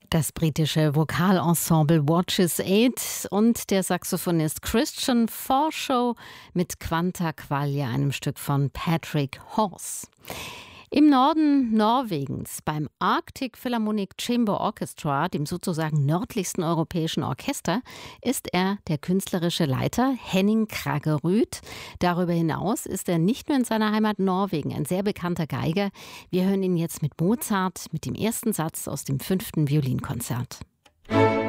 Das britische Vokalensemble Watches 8 und der Saxophonist Christian Forshaw mit Quanta Qualia, einem Stück von Patrick Horse. Im Norden Norwegens, beim Arctic Philharmonic Chamber Orchestra, dem sozusagen nördlichsten europäischen Orchester, ist er der künstlerische Leiter Henning Kraggerud. Darüber hinaus ist er nicht nur in seiner Heimat Norwegen ein sehr bekannter Geiger. Wir hören ihn jetzt mit Mozart, mit dem ersten Satz aus dem 5. Violinkonzert.